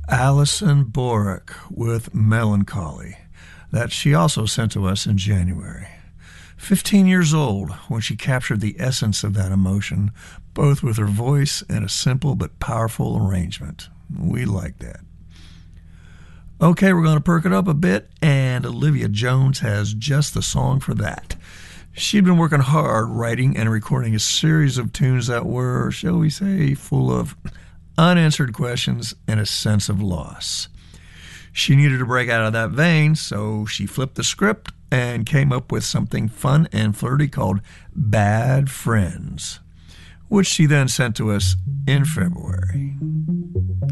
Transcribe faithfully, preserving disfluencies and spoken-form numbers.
Alison Borick with Melancholy, that she also sent to us in January. Fifteen years old when she captured the essence of that emotion, both with her voice and a simple but powerful arrangement. We like that. Okay, we're going to perk it up a bit, and Olivia Jones has just the song for that. She'd been working hard writing and recording a series of tunes that were, shall we say, full of unanswered questions and a sense of loss. She needed to break out of that vein, so she flipped the script and came up with something fun and flirty called Bad Friends, which she then sent to us in February.